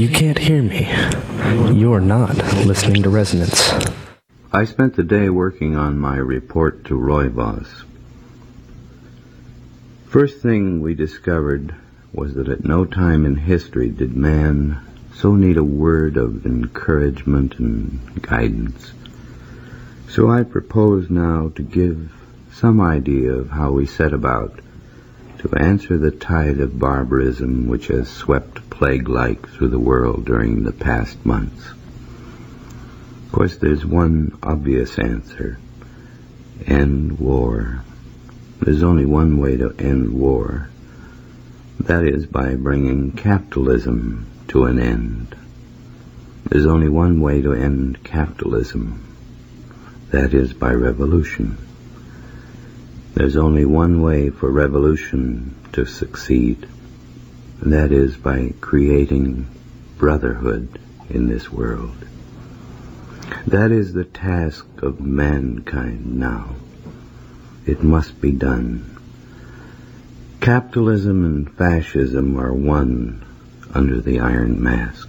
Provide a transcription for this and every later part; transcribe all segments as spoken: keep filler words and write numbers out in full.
you can't hear me, you're not listening to Resonance. I spent the day working on my report to Rooiboos. First thing we discovered was that at no time in history did man so need a word of encouragement and guidance. So I propose now to give some idea of how we set about to answer the tide of barbarism which has swept plague-like through the world during the past months. Of course, there's one obvious answer: end war. There's only one way to end war. That is by bringing capitalism to an end. There's only one way to end capitalism. That is by revolution. There's only one way for revolution to succeed. And that is by creating brotherhood in this world. That is the task of mankind now. It must be done. Capitalism and fascism are one under the Iron Mask.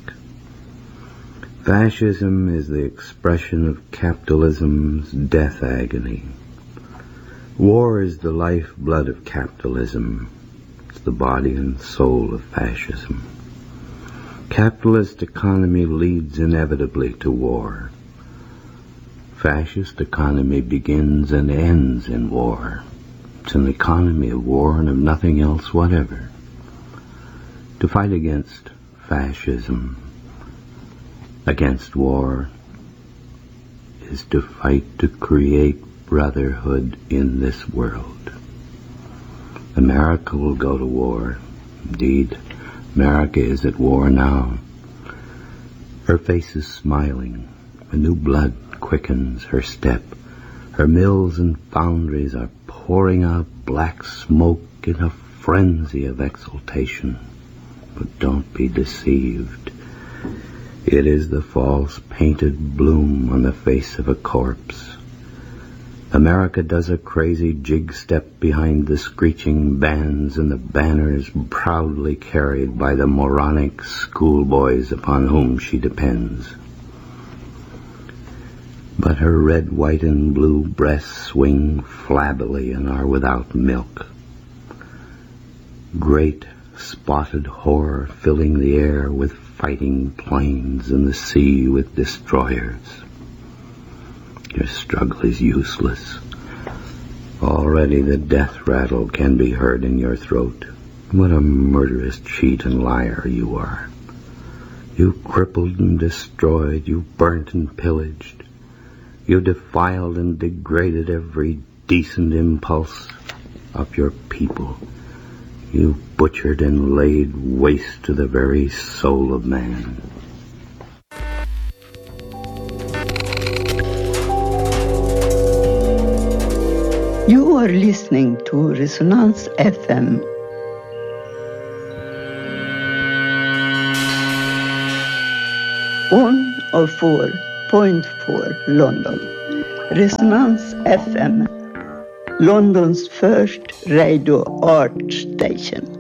Fascism is the expression of capitalism's death agony. War is the lifeblood of capitalism. It's the body and soul of fascism. Capitalist economy leads inevitably to war. Fascist economy begins and ends in war. It's an economy of war and of nothing else whatever. To fight against fascism, against war, is to fight to create brotherhood in this world. America will go to war. Indeed, America is at war now. Her face is smiling. A new blood quickens her step. Her mills and foundries are pouring out black smoke in a frenzy of exultation. But don't be deceived. It is the false painted bloom on the face of a corpse. America does a crazy jig step behind the screeching bands and the banners proudly carried by the moronic schoolboys upon whom she depends. But her red, white, and blue breasts swing flabbily and are without milk. Great spotted horror filling the air with fighting planes and the sea with destroyers. Your struggle is useless. Already the death rattle can be heard in your throat. What a murderous cheat and liar you are. You crippled and destroyed, you burnt and pillaged. You defiled and degraded every decent impulse of your people. You butchered and laid waste to the very soul of man. You are listening to Resonance F M. one oh four point four London. Resonance F M. Londons first radio art station.